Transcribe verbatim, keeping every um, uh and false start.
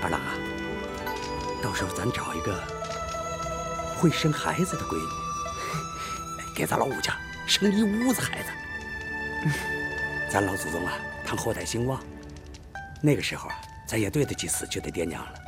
二郎啊，到时候咱找一个会生孩子的闺女，给咱老武家生一屋子孩子。咱老祖宗啊，盼后代兴旺，那个时候啊，咱也对得起死去的爹娘了。